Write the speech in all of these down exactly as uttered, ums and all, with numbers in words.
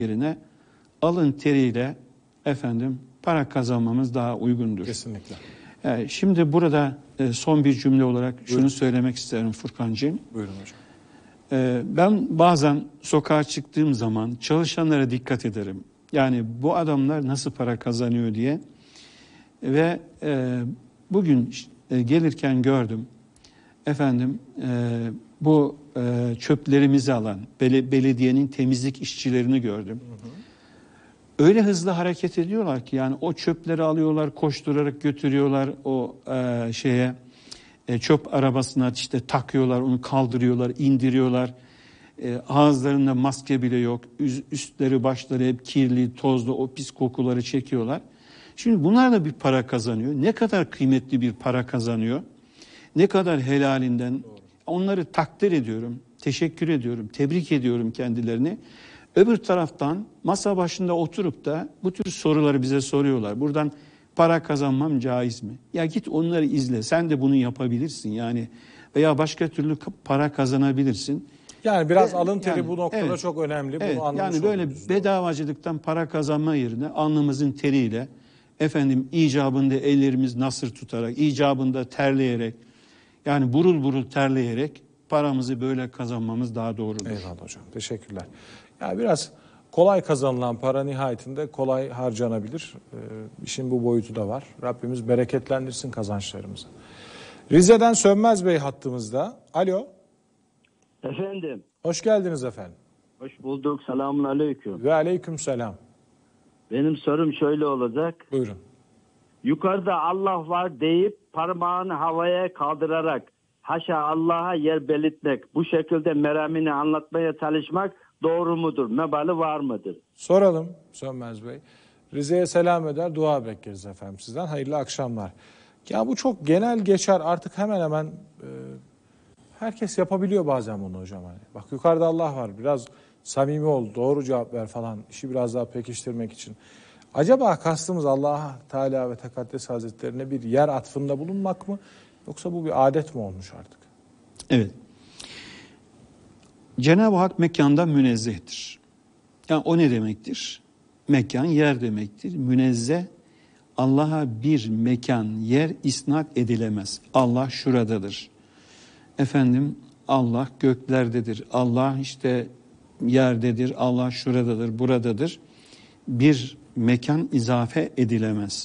yerine alın teriyle efendim para kazanmamız daha uygundur. Kesinlikle. Yani şimdi burada son bir cümle olarak Buyurun. şunu söylemek isterim Furkancığım. Buyurun hocam. Ben bazen sokağa çıktığım zaman çalışanlara dikkat ederim. Yani bu adamlar nasıl para kazanıyor diye. Ve bugün gelirken gördüm. Efendim bu çöplerimizi alan belediyenin temizlik işçilerini gördüm. Hı hı. Öyle hızlı hareket ediyorlar ki yani o çöpleri alıyorlar, koşturarak götürüyorlar o e, şeye e, çöp arabasına işte takıyorlar, onu kaldırıyorlar, indiriyorlar. E, ağızlarında maske bile yok, üstleri başları hep kirli, tozlu, o pis kokuları çekiyorlar. Şimdi bunlar da bir para kazanıyor. Ne kadar kıymetli bir para kazanıyor, ne kadar helalinden. Doğru. Onları takdir ediyorum, teşekkür ediyorum, tebrik ediyorum kendilerini. Öbür taraftan masa başında oturup da bu tür soruları bize soruyorlar. Buradan para kazanmam caiz mi? Ya git onları izle. Sen de bunu yapabilirsin yani. Veya başka türlü para kazanabilirsin. Yani biraz Ve, alın teri yani, bu noktada evet, çok önemli. Bunu evet, yani böyle bedavacılıktan para kazanma yerine alnımızın teriyle efendim icabında ellerimiz nasır tutarak, icabında terleyerek yani burul burul terleyerek paramızı böyle kazanmamız daha doğrudur. Eyvallah hocam. Teşekkürler. Ya biraz kolay kazanılan para nihayetinde kolay harcanabilir. Ee, işin bu boyutu da var. Rabbimiz bereketlendirsin kazançlarımızı. Rize'den Sönmez Bey hattımızda. Alo. Efendim. Hoş geldiniz efendim. Hoş bulduk. Selamun aleyküm. Ve aleyküm selam. Benim sorum şöyle olacak. Buyurun. Yukarıda Allah var deyip parmağını havaya kaldırarak haşa Allah'a yer belirtmek, bu şekilde meramini anlatmaya çalışmak doğru mudur? Mebali var mıdır? Soralım Sönmez Bey. Rize'ye selam eder, dua bekleriz efendim sizden. Hayırlı akşamlar. Ya bu çok genel geçer, artık hemen hemen e, herkes yapabiliyor bazen bunu hocam. Hani. Bak yukarıda Allah var, biraz samimi ol, doğru cevap ver falan, işi biraz daha pekiştirmek için. Acaba kastımız Allah Teala ve Tekaddes Hazretlerine bir yer atfında bulunmak mı? Yoksa bu bir adet mi olmuş artık? Evet. Cenab-ı Hak mekandan münezzehtir. Yani o ne demektir? Mekan yer demektir. Münezzeh, Allah'a bir mekan, yer isnat edilemez. Allah şuradadır. Efendim Allah göklerdedir. Allah işte yerdedir. Allah şuradadır, buradadır. Bir mekan izafe edilemez.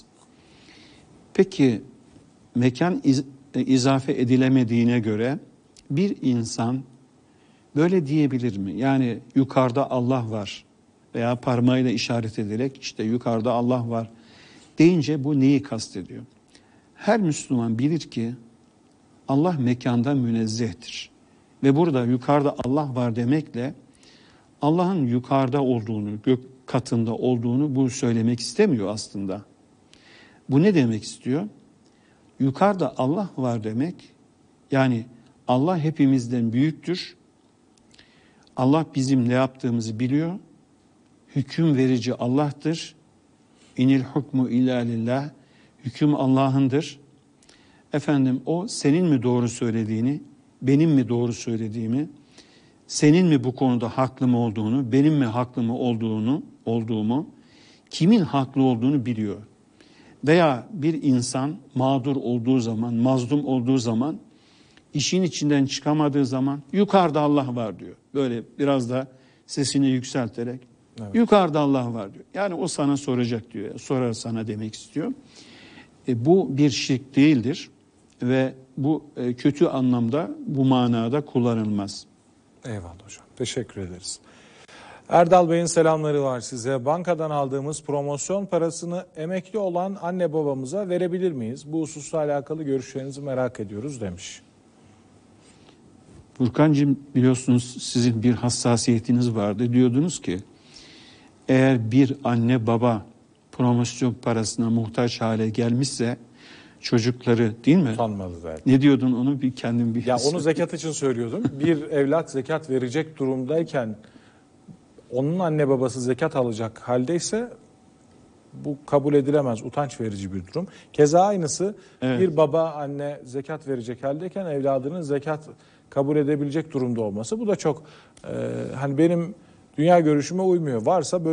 Peki mekan iz, izafe edilemediğine göre bir insan böyle diyebilir mi? Yani yukarıda Allah var veya parmağıyla işaret ederek işte yukarıda Allah var deyince bu neyi kastediyor? Her Müslüman bilir ki Allah mekandan münezzehtir. Ve burada yukarıda Allah var demekle Allah'ın yukarıda olduğunu, gök katında olduğunu bu söylemek istemiyor aslında. Bu ne demek istiyor? Yukarıda Allah var demek, yani Allah hepimizden büyüktür. Allah bizim ne yaptığımızı biliyor. Hüküm verici Allah'tır. İnil hukmu illa lillah. Hüküm Allah'ındır. Efendim o senin mi doğru söylediğini, benim mi doğru söylediğimi, senin mi bu konuda haklı mı olduğunu, benim mi haklı mı olduğunu, olduğumu, kimin haklı olduğunu biliyor. Veya bir insan mağdur olduğu zaman, mazlum olduğu zaman, işin içinden çıkamadığı zaman yukarıda Allah var diyor. Böyle biraz da sesini yükselterek evet. Yukarıda Allah var diyor. Yani o sana soracak diyor. Sorar sana demek istiyor. E, bu bir şirk değildir ve bu e, kötü anlamda bu manada kullanılmaz. Eyvallah hocam. Teşekkür ederiz. Erdal Bey'in selamları var size. Bankadan aldığımız promosyon parasını emekli olan anne babamıza verebilir miyiz? Bu hususla alakalı görüşlerinizi merak ediyoruz demiş. Furkancığım, biliyorsunuz sizin bir hassasiyetiniz vardı. Diyordunuz ki eğer bir anne baba promosyon parasına muhtaç hale gelmişse çocukları, değil mi? Utanmalı zaten. Ne diyordun onu bir kendim bir... Ya onu zekat için söylüyordum. Bir evlat zekat verecek durumdayken onun anne babası zekat alacak haldeyse bu kabul edilemez, utanç verici bir durum. Keza aynısı evet. Bir baba anne zekat verecek haldeyken evladının zekat kabul edebilecek durumda olması. Bu da çok e, hani benim dünya görüşüme uymuyor. Varsa böyle